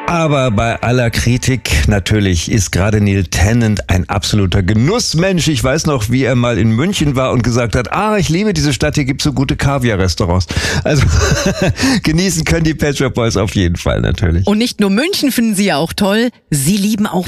Aber bei aller Kritik natürlich ist gerade Neil Tennant ein absoluter Genussmensch. Ich weiß noch, wie er mal in München war und gesagt hat, ich liebe diese Stadt, hier gibt's so gute Kaviar-Restaurants. Also genießen können die Pet Shop Boys auf jeden Fall natürlich. Und nicht nur München finden sie ja auch toll, sie lieben auch